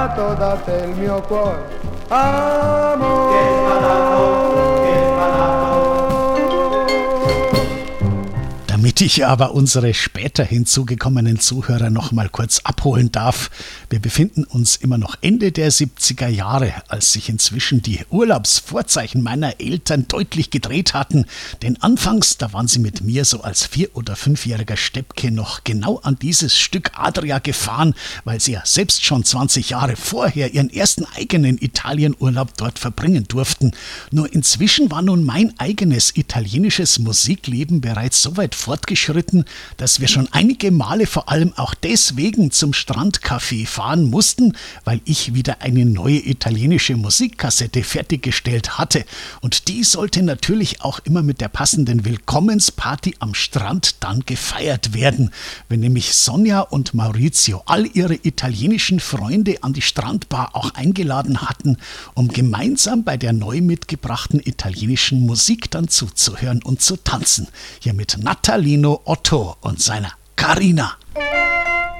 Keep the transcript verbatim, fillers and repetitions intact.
Date il mio cuore, amore. Che spalato, che spalato. Damit ich aber unsere später hinzugekommenen Zuhörer noch mal kurz abholen darf. Wir befinden uns immer noch Ende der siebziger Jahre, als sich inzwischen die Urlaubsvorzeichen meiner Eltern deutlich gedreht hatten. Denn anfangs, da waren sie mit mir so als vier- oder fünfjähriger Steppke noch genau an dieses Stück Adria gefahren, weil sie ja selbst schon zwanzig Jahre vorher ihren ersten eigenen Italienurlaub dort verbringen durften. Nur inzwischen war nun mein eigenes italienisches Musikleben bereits so weit fortgeschritten, dass wir schon einige Male vor allem auch deswegen zum Strandcafé fahren mussten, weil ich wieder eine neue italienische Musikkassette fertiggestellt hatte. Und die sollte natürlich auch immer mit der passenden Willkommensparty am Strand dann gefeiert werden, wenn nämlich Sonja und Maurizio all ihre italienischen Freunde an die Strandbar auch eingeladen hatten, um gemeinsam bei der neu mitgebrachten italienischen Musik dann zuzuhören und zu tanzen. Hier mit Natalino Otto und seiner Carina.